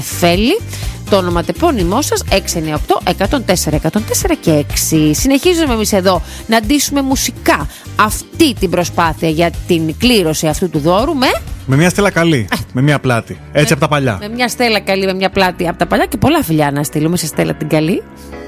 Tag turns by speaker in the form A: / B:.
A: Νεφέλη. Το ονοματεπώνυμό σας 698-104-104 και 6. Συνεχίζουμε εμείς εδώ να ντύσουμε μουσικά αυτή την προσπάθεια για την κλήρωση αυτού του δώρου
B: με μια στέλα καλή, με μια πλάτη. Έτσι από τα παλιά.
A: Με μια στέλα καλή, με μια πλάτη από τα παλιά και πολλά φιλιά να στείλουμε σε Στέλλα την καλή.